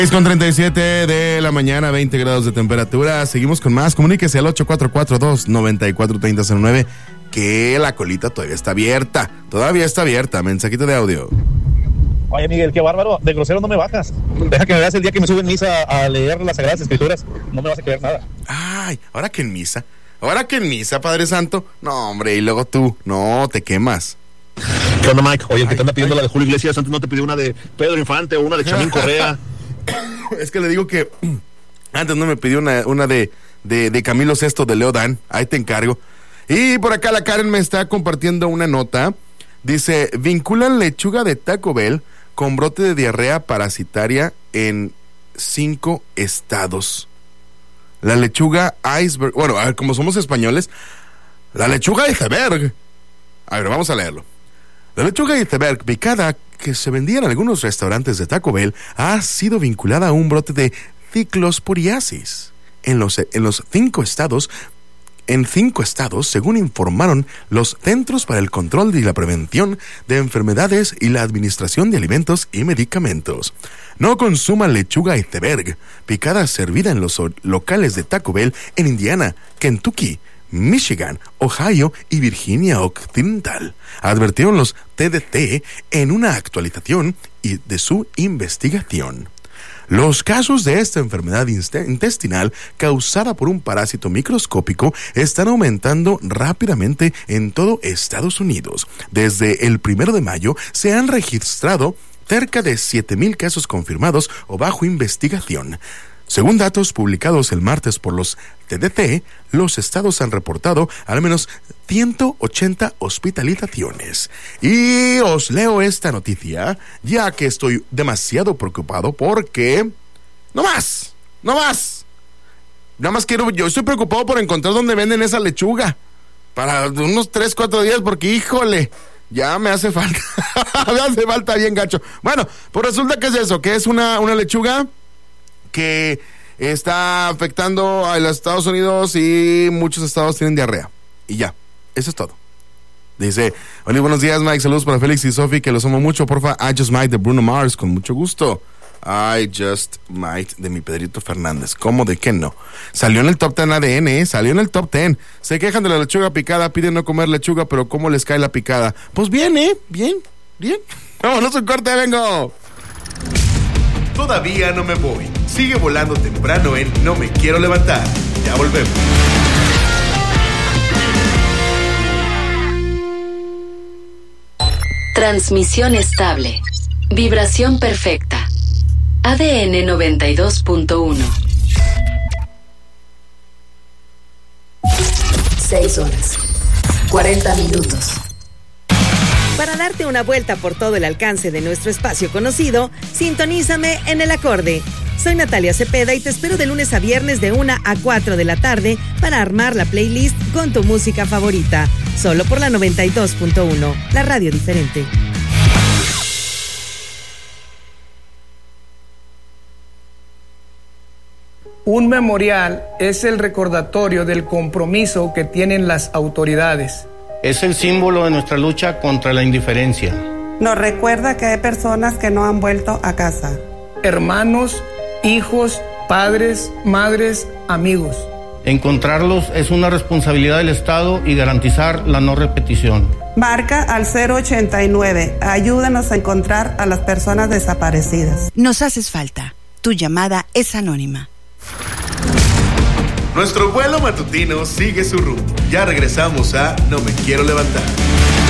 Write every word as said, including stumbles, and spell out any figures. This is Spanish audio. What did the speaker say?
seis con treinta y siete de la mañana, veinte grados de temperatura. Seguimos con más. Comuníquese al ocho cuatro cuatro, dos nueve cuatro, tres cero cero nueve, que la colita todavía está abierta. Todavía está abierta. Mensajito de audio. Oye, Miguel, qué bárbaro. De grosero no me bajas. Deja que me veas el día que me subo en misa a leer las Sagradas Escrituras. No me vas a creer nada. Ay, ¿ahora que en misa? ¿Ahora que en misa, Padre Santo? No, hombre, y luego tú. No, te quemas. ¿Qué onda, Mike? Oye, el que te anda pidiendo ay, la de Julio Iglesias, antes no te pidió una de Pedro Infante o una de Chamín Correa. Es que le digo que antes no me pidió una, una de, de, de Camilo Sesto de Leodán. Ahí te encargo. Y por acá la Karen me está compartiendo una nota. Dice, vinculan lechuga de Taco Bell con brote de diarrea parasitaria en cinco estados. La lechuga iceberg, bueno, a ver, como somos españoles, la lechuga iceberg. A ver, vamos a leerlo. La lechuga iceberg picada que se vendía en algunos restaurantes de Taco Bell ha sido vinculada a un brote de ciclosporiasis en los, en los cinco estados, en cinco estados, según informaron los Centros para el Control y la Prevención de Enfermedades y la Administración de Alimentos y Medicamentos. No consuma lechuga iceberg picada servida en los locales de Taco Bell en Indiana, Kentucky, Michigan, Ohio y Virginia Occidental, advirtieron los T D C en una actualización de su investigación. Los casos de esta enfermedad intestinal causada por un parásito microscópico están aumentando rápidamente en todo Estados Unidos. Desde el primero de mayo se han registrado cerca de siete mil casos confirmados o bajo investigación. Según datos publicados el martes por los T D C, los estados han reportado al menos ciento ochenta hospitalizaciones. Y os leo esta noticia, ya que estoy demasiado preocupado porque... ¡No más! ¡No más! Nada más quiero... Yo estoy preocupado por encontrar dónde venden esa lechuga. Para unos tres, cuatro días, porque híjole... Ya me hace falta. Me hace falta bien gacho. Bueno, pues resulta que es eso, que es una, una lechuga... que está afectando a los Estados Unidos y muchos estados tienen diarrea. Y ya, eso es todo. Dice, hola, buenos días, Mike, saludos para Félix y Sophie, que los amo mucho, porfa. I Just Might de Bruno Mars, con mucho gusto. I Just Might de mi Pedrito Fernández. ¿Cómo de qué no? Salió en el top ten A D N, ¿eh? Salió en el top ten. Se quejan de la lechuga picada, piden no comer lechuga, pero ¿cómo les cae la picada? Pues bien, ¿eh? Bien, bien. Vámonos un corte, vengo. Todavía no me voy. Sigue volando temprano en No Me Quiero Levantar. Ya volvemos. Transmisión estable. Vibración perfecta. A D N noventa y dos punto uno. Seis horas. cuarenta minutos. Para darte una vuelta por todo el alcance de nuestro espacio conocido, sintonízame en El Acorde. Soy Natalia Cepeda y te espero de lunes a viernes de una a cuatro de la tarde para armar la playlist con tu música favorita. Solo por la noventa y dos punto uno, la radio diferente. Un memorial es el recordatorio del compromiso que tienen las autoridades. Es el símbolo de nuestra lucha contra la indiferencia. Nos recuerda que hay personas que no han vuelto a casa. Hermanos, hijos, padres, madres, amigos. Encontrarlos es una responsabilidad del Estado y garantizar la no repetición. Marca al cero ochenta y nueve. Ayúdanos a encontrar a las personas desaparecidas. Nos haces falta. Tu llamada es anónima. Nuestro vuelo matutino sigue su rumbo. Ya regresamos a No Me Quiero Levantar.